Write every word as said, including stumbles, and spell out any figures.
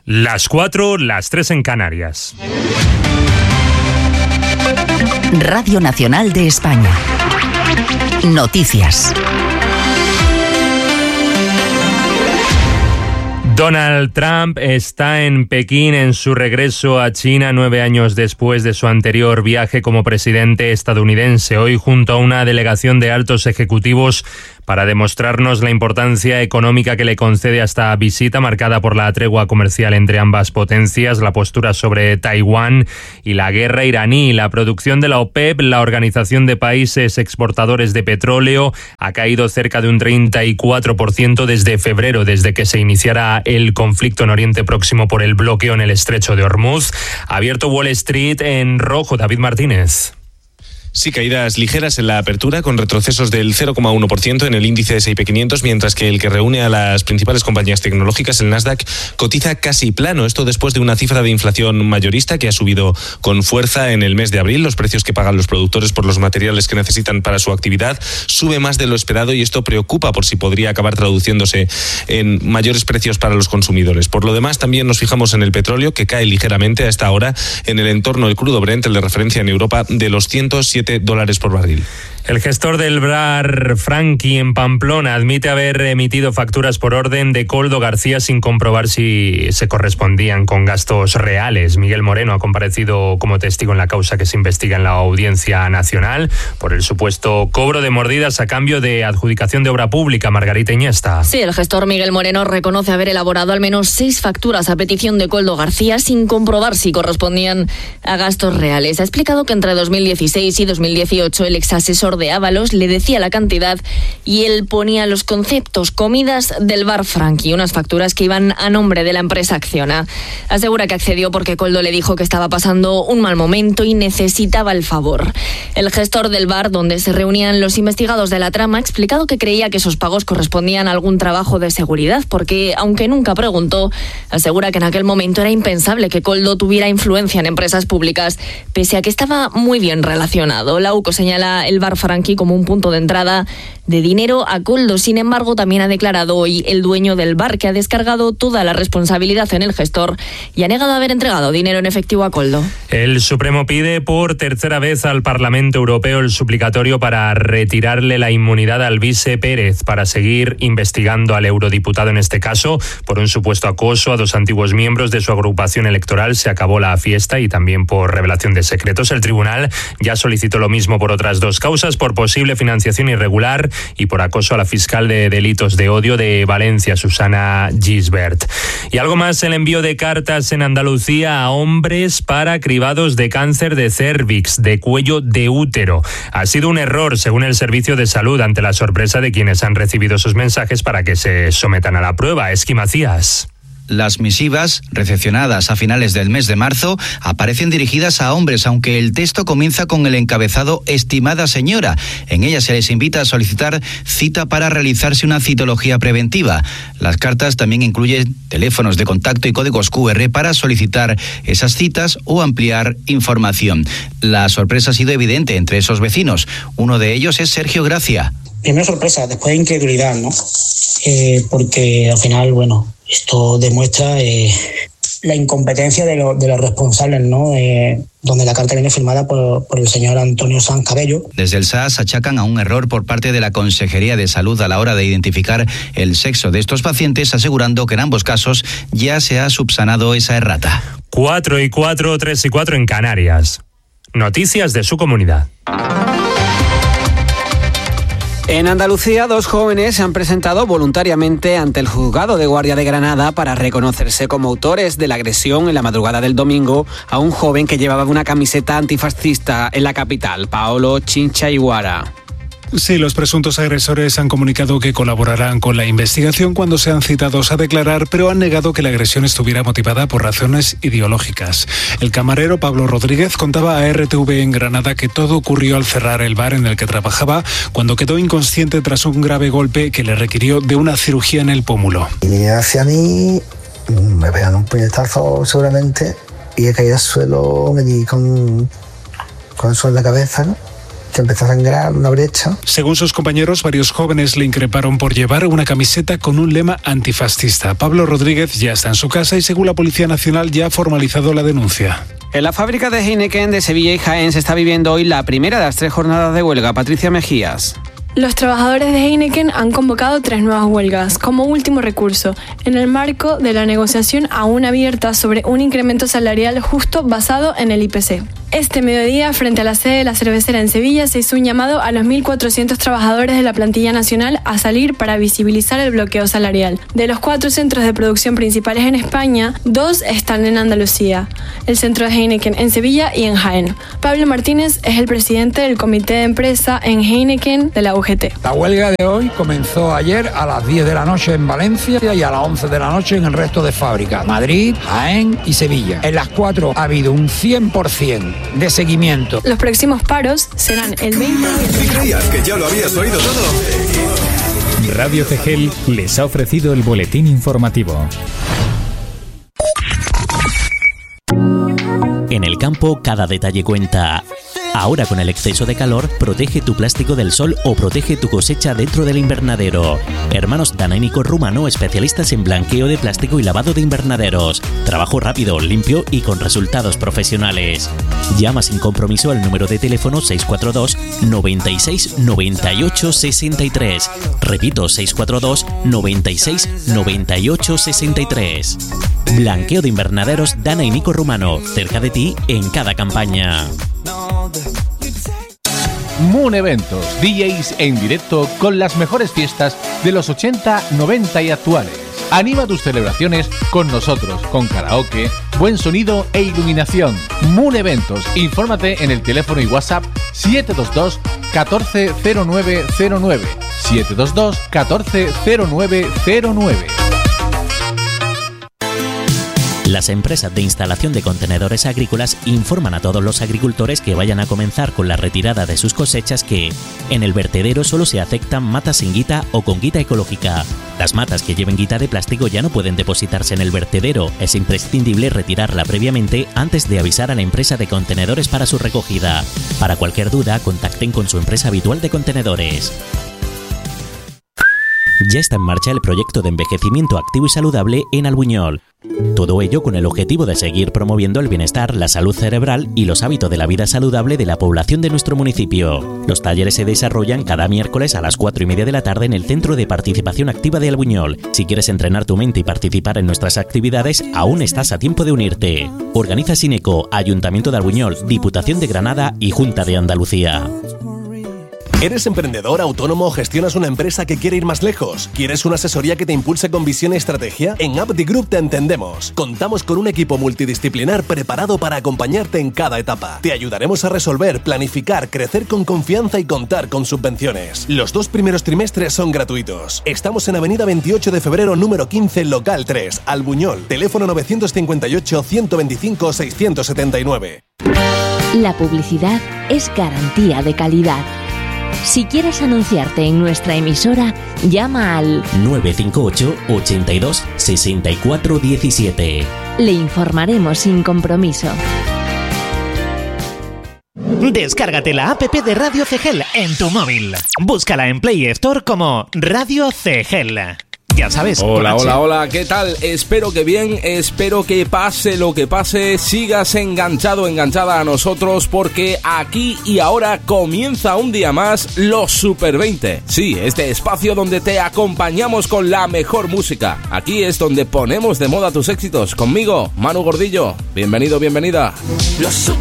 Las cuatro, las tres en Canarias. Radio Nacional de España. Noticias. Donald Trump está en Pekín en su regreso a China nueve años después de su anterior viaje como presidente estadounidense. Hoy, junto a una delegación de altos ejecutivos, para demostrarnos la importancia económica que le concede a esta visita, marcada por la tregua comercial entre ambas potencias, la postura sobre Taiwán y la guerra iraní. La producción de la OPEP, la Organización de Países Exportadores de Petróleo, ha caído cerca de un treinta y cuatro por ciento desde febrero, desde que se iniciara el conflicto en Oriente Próximo por el bloqueo en el Estrecho de Hormuz. Ha abierto Wall Street en rojo. David Martínez. Sí, caídas ligeras en la apertura, con retrocesos del cero coma uno por ciento en el índice S and P quinientos, mientras que el que reúne a las principales compañías tecnológicas, el Nasdaq, cotiza casi plano. Esto después de una cifra de inflación mayorista que ha subido con fuerza en el mes de abril. Los precios que pagan los productores por los materiales que necesitan para su actividad sube más de lo esperado, y esto preocupa por si podría acabar traduciéndose en mayores precios para los consumidores. Por lo demás, también nos fijamos en el petróleo, que cae ligeramente a esta hora en el entorno del crudo Brent, el de referencia en Europa, de los ciento siete dólares por barril. El gestor del bar Franqui en Pamplona admite haber emitido facturas por orden de Koldo García sin comprobar si se correspondían con gastos reales. Miguel Moreno ha comparecido como testigo en la causa que se investiga en la Audiencia Nacional por el supuesto cobro de mordidas a cambio de adjudicación de obra pública. Margarita Iniesta. Sí, el gestor Miguel Moreno reconoce haber elaborado al menos seis facturas a petición de Koldo García sin comprobar si correspondían a gastos reales. Ha explicado que entre dos mil dieciséis y dos mil dieciocho el exasesor de Ábalos le decía la cantidad y él ponía los conceptos: comidas del bar Franqui, unas facturas que iban a nombre de la empresa Acciona. Asegura que accedió porque Koldo le dijo que estaba pasando un mal momento y necesitaba el favor. El gestor del bar, donde se reunían los investigados de la trama, ha explicado que creía que esos pagos correspondían a algún trabajo de seguridad, porque, aunque nunca preguntó, asegura que en aquel momento era impensable que Koldo tuviera influencia en empresas públicas, pese a que estaba muy bien relacionado. La U C O señala el bar Franqui como un punto de entrada de dinero a Koldo. Sin embargo, también ha declarado hoy el dueño del bar, que ha descargado toda la responsabilidad en el gestor y ha negado haber entregado dinero en efectivo a Koldo. El Supremo pide por tercera vez al Parlamento Europeo el suplicatorio para retirarle la inmunidad a Alvise Pérez, para seguir investigando al eurodiputado en este caso por un supuesto acoso a dos antiguos miembros de su agrupación electoral. Se acabó la fiesta y también por revelación de secretos. El tribunal ya solicitó lo mismo por otras dos causas: por posible financiación irregular y por acoso a la fiscal de delitos de odio de Valencia, Susana Gisbert. Y algo más: el envío de cartas en Andalucía a hombres para cribados de cáncer de cérvix, de cuello de útero. Ha sido un error, según el Servicio de Salud, ante la sorpresa de quienes han recibido esos mensajes para que se sometan a la prueba. Esqui Macías. Las misivas, recepcionadas a finales del mes de marzo, aparecen dirigidas a hombres, aunque el texto comienza con el encabezado «Estimada señora». En ella se les invita a solicitar cita para realizarse una citología preventiva. Las cartas también incluyen teléfonos de contacto y códigos cu erre para solicitar esas citas o ampliar información. La sorpresa ha sido evidente entre esos vecinos. Uno de ellos es Sergio Gracia. Primero sorpresa, después incredulidad, ¿no? Eh, porque al final, bueno, esto demuestra eh, la incompetencia de, lo, de los responsables, ¿no? Eh, donde la carta viene firmada por, por el señor Antonio Sanz Cabello. Desde el S A S achacan a un error por parte de la Consejería de Salud a la hora de identificar el sexo de estos pacientes, asegurando que en ambos casos ya se ha subsanado esa errata. Cuatro y cuatro, tres y cuatro en Canarias. Noticias de su comunidad. En Andalucía, dos jóvenes se han presentado voluntariamente ante el juzgado de guardia de Granada para reconocerse como autores de la agresión en la madrugada del domingo a un joven que llevaba una camiseta antifascista en la capital, Paolo Chincha Iguara. Sí, los presuntos agresores han comunicado que colaborarán con la investigación cuando sean citados a declarar, pero han negado que la agresión estuviera motivada por razones ideológicas. El camarero Pablo Rodríguez contaba a R T V en Granada que todo ocurrió al cerrar el bar en el que trabajaba, cuando quedó inconsciente tras un grave golpe que le requirió de una cirugía en el pómulo. Y hacia mí, me pegan un puñetazo seguramente, y he caído al suelo, me di con, con el suelo en la cabeza, ¿no? que empezó a sangrar, una brecha. Según sus compañeros, varios jóvenes le increparon por llevar una camiseta con un lema antifascista. Pablo Rodríguez ya está en su casa y según la Policía Nacional ya ha formalizado la denuncia. En la fábrica de Heineken de Sevilla y Jaén se está viviendo hoy la primera de las tres jornadas de huelga. Patricia Mejías. Los trabajadores de Heineken han convocado tres nuevas huelgas como último recurso, en el marco de la negociación aún abierta sobre un incremento salarial justo basado en el I P C. Este mediodía, frente a la sede de la cervecera en Sevilla, se hizo un llamado a los mil cuatrocientos trabajadores de la plantilla nacional a salir para visibilizar el bloqueo salarial. De los cuatro centros de producción principales en España, dos están en Andalucía, el centro de Heineken en Sevilla y en Jaén. Pablo Martínez es el presidente del comité de empresa en Heineken de la U G T. La huelga de hoy comenzó ayer a las diez de la noche en Valencia y a las once de la noche en el resto de fábricas, Madrid, Jaén y Sevilla. En las cuatro ha habido un cien por ciento de seguimiento. Los próximos paros serán el veinte. ¿Y creías que ya lo habías oído todo? Radio C G L les ha ofrecido el boletín informativo. En el campo, cada detalle cuenta. Ahora con el exceso de calor, protege tu plástico del sol o protege tu cosecha dentro del invernadero. Hermanos Dana y Nico Rumano, especialistas en blanqueo de plástico y lavado de invernaderos. Trabajo rápido, limpio y con resultados profesionales. Llama sin compromiso al número de teléfono seis cuatro dos, noventa y seis, noventa y ocho, sesenta y tres. Repito, seis cuatro dos, noventa y seis, noventa y ocho, sesenta y tres. Blanqueo de invernaderos Dana y Nico Rumano, cerca de ti en cada campaña. Moon Eventos, D Js en directo con las mejores fiestas de los ochenta, noventa y actuales. Anima tus celebraciones con nosotros, con karaoke, buen sonido e iluminación. Moon Eventos, infórmate en el teléfono y WhatsApp siete dos dos, catorce cero nueve cero nueve, siete dos dos, catorce cero nueve cero nueve. Las empresas de instalación de contenedores agrícolas informan a todos los agricultores que vayan a comenzar con la retirada de sus cosechas que en el vertedero solo se aceptan matas sin guita o con guita ecológica. Las matas que lleven guita de plástico ya no pueden depositarse en el vertedero. Es imprescindible retirarla previamente antes de avisar a la empresa de contenedores para su recogida. Para cualquier duda, contacten con su empresa habitual de contenedores. Ya está en marcha el proyecto de envejecimiento activo y saludable en Albuñol. Todo ello con el objetivo de seguir promoviendo el bienestar, la salud cerebral y los hábitos de la vida saludable de la población de nuestro municipio. Los talleres se desarrollan cada miércoles a las cuatro y media de la tarde en el Centro de Participación Activa de Albuñol. Si quieres entrenar tu mente y participar en nuestras actividades, aún estás a tiempo de unirte. Organiza Sineco, Ayuntamiento de Albuñol, Diputación de Granada y Junta de Andalucía. ¿Eres emprendedor, autónomo o gestionas una empresa que quiere ir más lejos? ¿Quieres una asesoría que te impulse con visión y estrategia? En Abdi Group te entendemos. Contamos con un equipo multidisciplinar preparado para acompañarte en cada etapa. Te ayudaremos a resolver, planificar, crecer con confianza y contar con subvenciones. Los dos primeros trimestres son gratuitos. Estamos en Avenida veintiocho de febrero, número quince, local tres, Albuñol. Teléfono nueve cinco ocho, ciento veinticinco, seiscientos setenta y nueve. La publicidad es garantía de calidad. Si quieres anunciarte en nuestra emisora, llama al nueve cinco ocho, ochenta y dos, sesenta y cuatro diecisiete. Le informaremos sin compromiso. Descárgate la app de Radio C G L en tu móvil. Búscala en Play Store como Radio C G L. Ya sabes. Hola, hola, hola, ¿qué tal? Espero que bien, espero que pase lo que pase, sigas enganchado, enganchada a nosotros, porque aquí y ahora comienza un día más los Super veinte. Sí, este espacio donde te acompañamos con la mejor música. Aquí es donde ponemos de moda tus éxitos. Conmigo, Manu Gordillo. Bienvenido, bienvenida. Los